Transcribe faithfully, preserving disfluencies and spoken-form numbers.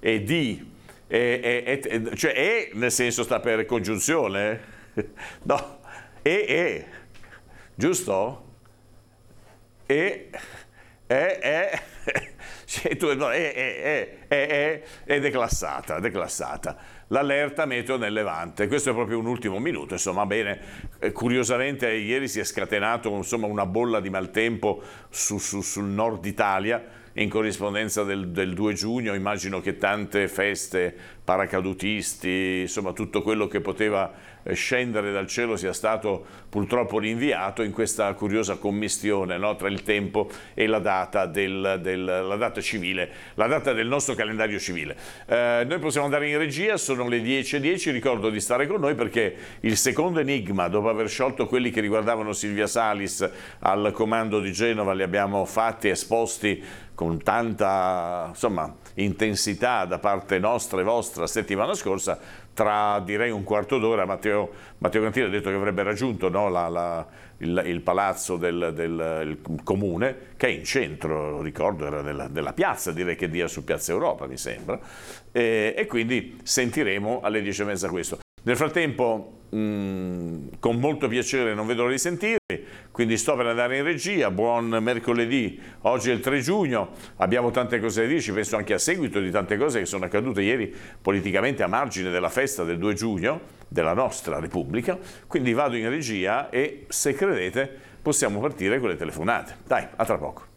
e di, e, e, e, cioè e nel senso sta per congiunzione, no, e, e, giusto? E, e, e, cioè, tu, no, e, e, e, e, è declassata, declassata. L'allerta meteo nel Levante, questo è proprio un ultimo minuto, insomma, bene, eh, curiosamente ieri si è scatenato insomma, una bolla di maltempo su, su, sul nord Italia in corrispondenza del, del due giugno, immagino che tante feste, paracadutisti, insomma tutto quello che poteva scendere dal cielo sia stato purtroppo rinviato in questa curiosa commistione, no, tra il tempo e la data, del, del, la data civile, la data del nostro calendario civile. Eh, noi possiamo andare in regia, sono le dieci e dieci, ricordo di stare con noi perché il secondo enigma, dopo aver sciolto quelli che riguardavano Silvia Salis al comando di Genova, li abbiamo fatti esposti con tanta insomma, intensità da parte nostra e vostra settimana scorsa. Tra direi un quarto d'ora Matteo, Matteo Cantini ha detto che avrebbe raggiunto, no, la, la, il, il palazzo del, del il comune, che è in centro, ricordo era della, della piazza, direi che dia su Piazza Europa mi sembra, e, e quindi sentiremo alle dieci e mezza questo. Nel frattempo mh, con molto piacere, non vedo l'ora di sentirvi, quindi sto per andare in regia. Buon mercoledì, oggi è il tre giugno, abbiamo tante cose da dirci, penso anche a seguito di tante cose che sono accadute ieri politicamente a margine della festa del due giugno della nostra Repubblica, quindi vado in regia e se credete possiamo partire con le telefonate. Dai, a tra poco.